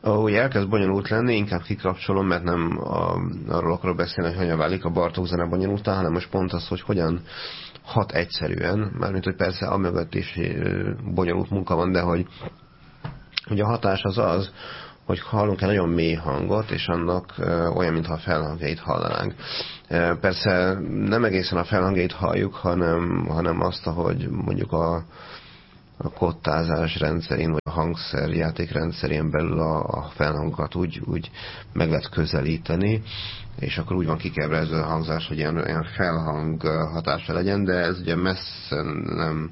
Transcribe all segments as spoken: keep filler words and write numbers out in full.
Ahogy elkezd bonyolult lenni, inkább kikapcsolom, mert nem a, arról akarok beszélni, hogy hogyan válik a Bartók zene bonyolultá, hanem most pont az, hogy hogyan hat egyszerűen, mármint, hogy persze amögött is bonyolult munka van, de hogy, hogy a hatás az az, hogy hallunk egy nagyon mély hangot, és annak olyan, mintha a felhangjait hallanánk. Persze nem egészen a felhangjait halljuk, hanem, hanem azt, hogy mondjuk a, a kottázás rendszerén, vagy a hangszerjáték rendszerén belül a, a felhangokat úgy, úgy meg lehet közelíteni, és akkor úgy van kikebrezve a hangzás, hogy ilyen, ilyen felhang hatása legyen, de ez ugye messze nem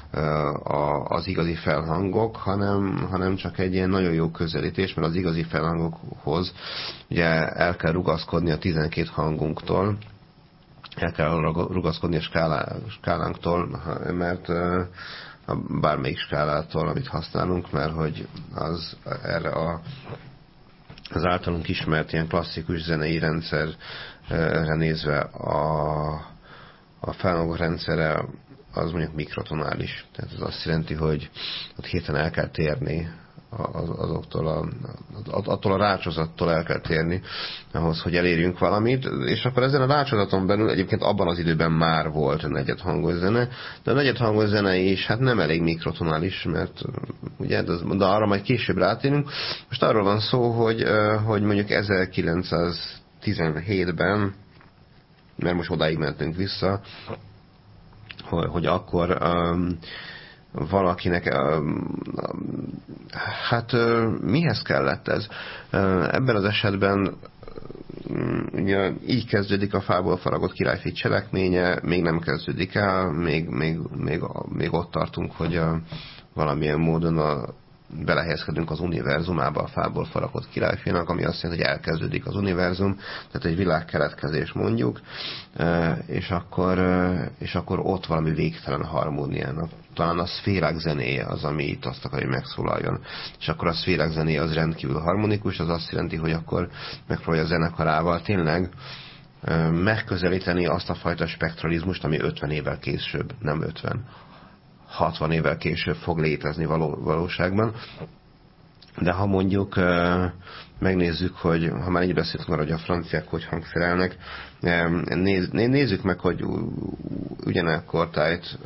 az igazi felhangok, hanem, hanem csak egy ilyen nagyon jó közelítés, mert az igazi felhangokhoz ugye el kell rugaszkodni a tizenkét hangunktól, el kell rugaszkodni a skálá, skálánktól, mert bármelyik skálától, amit használunk, mert hogy az erre a, az általunk ismert ilyen klasszikus zenei rendszerre nézve a, a felhangok rendszere az mondjuk mikrotonális. Tehát ez azt jelenti, hogy ott hirtelen el kell térni az, azoktól a, attól a rácsozattól el kell térni ahhoz, hogy elérjünk valamit, és akkor ezen a rácsozaton belül egyébként abban az időben már volt a negyedhangos zene, de a negyedhangos zene is hát nem elég mikrotonális, mert ugye, de, de arra majd később rátérünk. Most arról van szó, hogy, hogy mondjuk ezerkilencszáztizenhétben, mert most odáig mentünk vissza, hogy, hogy akkor um, valakinek um, hát uh, mihez kellett ez? Uh, ebben az esetben um, ugye, így kezdődik a fából faragott királyfi cselekménye, még nem kezdődik el, még, még, még, még ott tartunk, hogy uh, valamilyen módon a belehelyezkedünk az univerzumába a fából faragott királyfinak, ami azt jelenti, hogy elkezdődik az univerzum, tehát egy világkeletkezés mondjuk, és akkor, és akkor ott valami végtelen harmóniának. Talán a szférák zenéje az, ami itt azt akarja, hogy megszólaljon. És akkor a szférák zenéje az rendkívül harmonikus, az azt jelenti, hogy akkor megpróbálja a zenekarával tényleg megközelíteni azt a fajta spektralizmust, ami ötven évvel később, nem ötven, hatvan évvel később fog létezni való, valóságban. De ha mondjuk megnézzük, hogy ha már így beszéltünk arra, hogy a franciák hogy hangszerelnek, néz, nézzük meg, hogy ugyanekkor tájt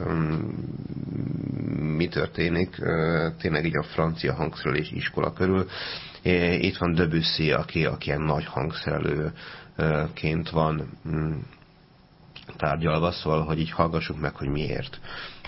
mi történik tényleg így a francia hangszerelés iskola körül. Itt van Debussy, aki, aki ilyen nagy hangszerelőként van tárgyalva, szóval, hogy így hallgassuk meg, hogy miért.